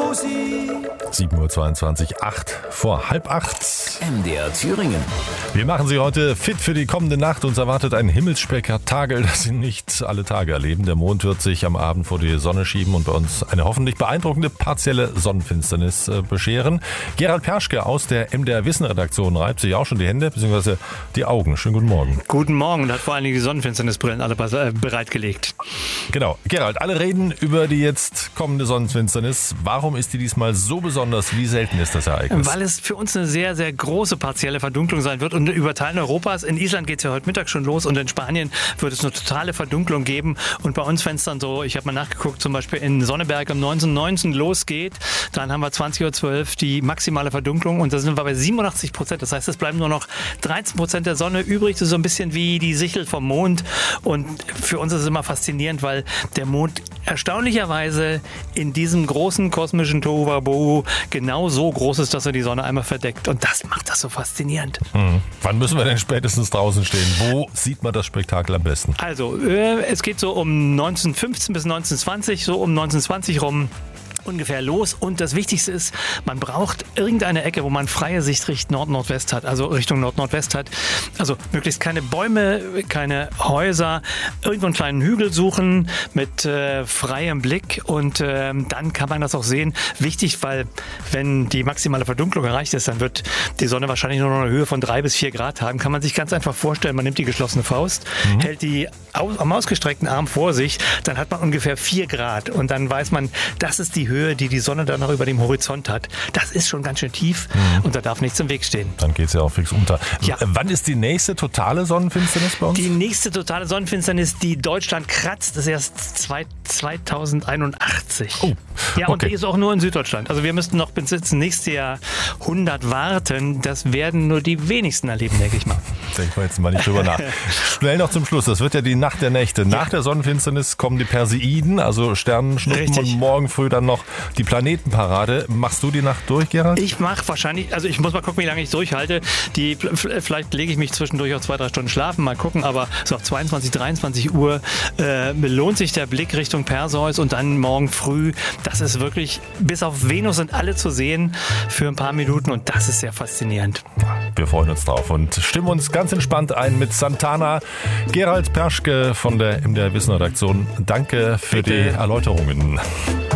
7:22 Uhr, 7:08. MDR Thüringen. Wir machen Sie heute fit für die kommende Nacht. Uns erwartet ein Himmelsspektakel, das Sie nicht alle Tage erleben. Der Mond wird sich am Abend vor die Sonne schieben und bei uns eine hoffentlich beeindruckende partielle Sonnenfinsternis bescheren. Gerald Perschke aus der MDR Wissen-Redaktion reibt sich auch schon die Hände bzw. die Augen. Schönen guten Morgen. Guten Morgen und hat vor allen Dingen die Sonnenfinsternisbrillen alle bereitgelegt. Genau. Gerald, alle reden über die jetzt kommende Sonnenfinsternis. Warum ist die diesmal so besonders? Wie selten ist das Ereignis? Weil es für uns eine sehr, sehr große partielle Verdunklung sein wird und über Teilen Europas. In Island geht es ja heute Mittag schon los und in Spanien wird es eine totale Verdunklung geben. Und bei uns, wenn es dann so, ich habe mal nachgeguckt, zum Beispiel in Sonneberg um 19:19 losgeht, dann haben wir 20:12 Uhr die maximale Verdunklung und da sind wir bei 87%. Das heißt, es bleiben nur noch 13% der Sonne übrig. Das ist so ein bisschen wie die Sichel vom Mond. Und für uns ist es immer faszinierend, weil der Mond erstaunlicherweise in diesem großen kosmischen Tohuwabohu genau so groß ist, dass er die Sonne einmal verdeckt. Und das macht das so faszinierend. Wann müssen wir denn spätestens draußen stehen? Wo sieht man das Spektakel am besten? Also, es geht so um 1915 bis 1920, so um 1920 rum ungefähr los. Und das Wichtigste ist, man braucht irgendeine Ecke, wo man freie Sicht Richtung Nord-Nordwest hat, also Richtung Nord-Nordwest hat. Also möglichst keine Bäume, keine Häuser, irgendwo einen kleinen Hügel suchen mit freiem Blick und dann kann man das auch sehen. Wichtig, weil wenn die maximale Verdunklung erreicht ist, dann wird die Sonne wahrscheinlich nur noch eine Höhe von 3 bis 4 Grad haben. Kann man sich ganz einfach vorstellen, man nimmt die geschlossene Faust, hält die am ausgestreckten Arm vor sich, dann hat man ungefähr 4 Grad und dann weiß man, das ist die Höhe, die die Sonne dann noch über dem Horizont hat. Das ist schon ganz schön tief und da darf nichts im Weg stehen. Dann geht es ja auch fix unter. Ja. Wann ist die nächste totale Sonnenfinsternis bei uns? Die nächste totale Sonnenfinsternis, die Deutschland kratzt, ist erst 2081. Oh, ja, und okay. die ist auch nur in Süddeutschland. Also wir müssten noch bis ins nächste Jahr 100 warten. Das werden nur die wenigsten erleben, denke ich mal. Denken wir jetzt mal nicht drüber nach. Schnell noch zum Schluss. Das wird ja die Nacht der Nächte. Nach der Sonnenfinsternis kommen die Perseiden, also Sternenschnuppen. Richtig. Und morgen früh dann noch die Planetenparade. Machst du die Nacht durch, Gerald? Ich mache wahrscheinlich, also ich muss mal gucken, wie lange ich durchhalte. Vielleicht lege ich mich zwischendurch auch 2-3 Stunden schlafen, mal gucken, aber so auf 22, 23 Uhr lohnt sich der Blick Richtung Perseus und dann morgen früh, das ist wirklich, bis auf Venus sind alle zu sehen für ein paar Minuten und das ist sehr faszinierend. Wir freuen uns drauf und stimmen uns ganz entspannt ein mit Santana. Gerald Perschke von der MDR Wissen-Redaktion. Danke für die Erläuterungen.